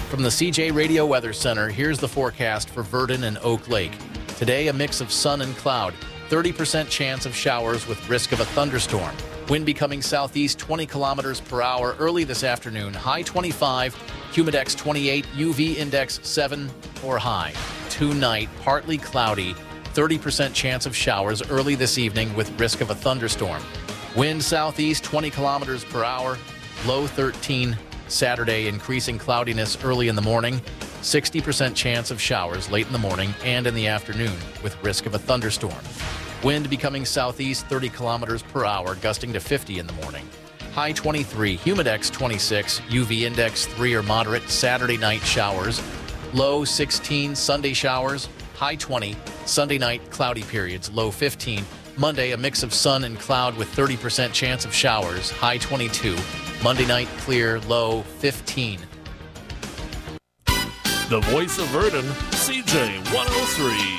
From the CJ Radio Weather Center, here's the forecast for Verdon and Oak Lake. Today, a mix of sun and cloud. 30% chance of showers with risk of a thunderstorm. Wind becoming southeast 20 kilometers per hour early this afternoon. High 25, humidex 28, UV index 7 or high. Tonight, partly cloudy. 30% chance of showers early this evening with risk of a thunderstorm. Wind southeast 20 kilometers per hour. Low 13. Saturday, increasing cloudiness early in the morning. 60% chance of showers late in the morning and in the afternoon with risk of a thunderstorm. Wind becoming southeast 30 kilometers per hour, gusting to 50 in the morning. High 23, humidex 26, UV index 3 or moderate. Saturday night showers. Low 16, Sunday showers. High 20, Sunday night cloudy periods. Low 15. Monday, a mix of sun and cloud with 30% chance of showers. High 22. Monday night clear. Low 15. The voice of Verdon, CJ 103.